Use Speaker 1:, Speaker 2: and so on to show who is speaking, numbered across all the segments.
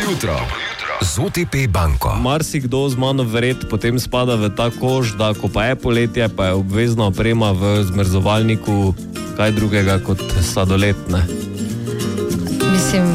Speaker 1: jutro z OTP banko.
Speaker 2: Marsikdo z mano verjetno potem spada v ta koš, da ko pa je poletje, pa je obvezna oprema v zmrzovalniku kaj drugega kot sladoled, ne?
Speaker 3: Mislim,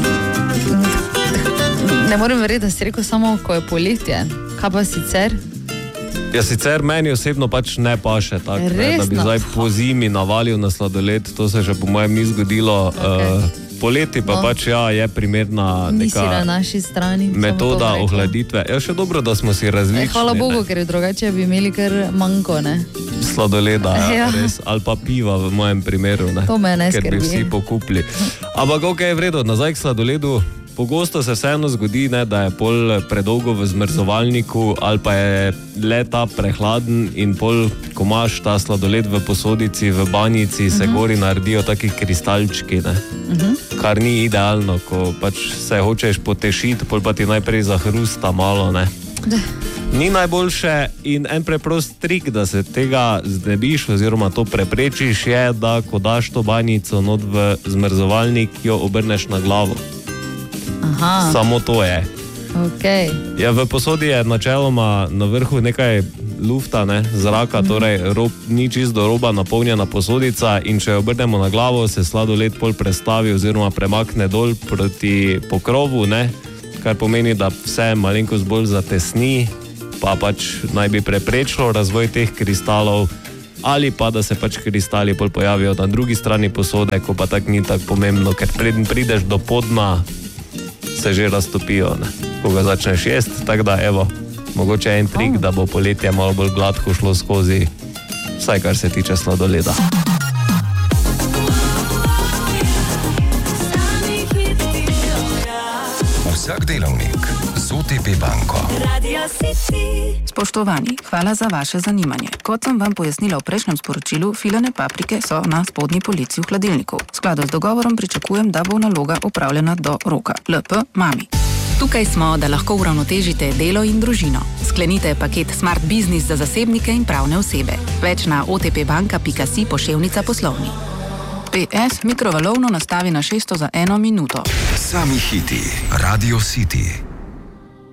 Speaker 3: ne morem verjeti, da si rekel samo, ko je poletje. Kaj pa sicer?
Speaker 2: Ja, sicer meni osebno pač ne paše tako, da bi zdaj po zimi navalil na sladoled, to se že po mojem ni zgodilo. Poleti pa pač je primerna neka
Speaker 3: na naši strani,
Speaker 2: metoda ohladitve. Ja, še dobro, da smo si različni.
Speaker 3: Hvala Bogu, ker drugače bi imeli kar manjko, ne?
Speaker 2: Sladoleda, res, ali pa piva v mojem primeru, ne?
Speaker 3: To me ne skrbi.
Speaker 2: Ker bi vsi pokupili. Ampak ok, je vredo, nazaj k sladoledu. Pogosto se vseeno zgodi, ne, da je pol predolgo v zmrzovalniku ali pa je le ta prehladen in pol, ko imaš ta sladoled v posodici, v banjici, se gori naredijo taki kristalčki, ne. Kar ni idealno, ko pač se hočeš potešiti, pol pa ti najprej zahrusta malo, ne. Ni najboljše in en preprost trik, da se tega znebiš oziroma to preprečiš, je, da ko daš to banjico not v zmrzovalnik, jo obrneš na glavo.
Speaker 3: Aha.
Speaker 2: Samo to je.
Speaker 3: Okay.
Speaker 2: Ja, v posodi je načeloma na vrhu nekaj lufta, ne, zraka, torej ni čisto do roba napolnjena posodica in če jo obrnemo na glavo, se sladoled pol prestavi oziroma premakne dol proti pokrovu, ne, kar pomeni, da vse malenkost bolj zatesni, pa pač naj bi preprečilo razvoj teh kristalov ali pa da se pač kristali pol pojavijo na drugi strani posode, ko pa tak ni tako pomembno, ker preden prideš do podna, se že raztopijo, ne, ko ga začneš jesti, tako da evo, mogoče en trik, da bo poletje malo bolj gladko šlo skozi, vsaj kar se tiče sladoleda.
Speaker 1: Vsak delavnik z OTP banko.
Speaker 4: Spoštovani, hvala za vaše zanimanje. Kot sem vam pojasnila v prejšnjem sporočilu, filane paprike so na spodnji polici v hladilniku. V skladu z dogovorom pričakujem, da bo naloga opravljena do roka. LP mami. Tukaj smo, da lahko uravnotežite delo in družino. Sklenite paket Smart Business za zasebnike in pravne osebe. Več na otpbanka.si / poslovni. PS, mikrovalovno nastavi na 600 za 1 minuto.
Speaker 1: Sami hiti, Radio City.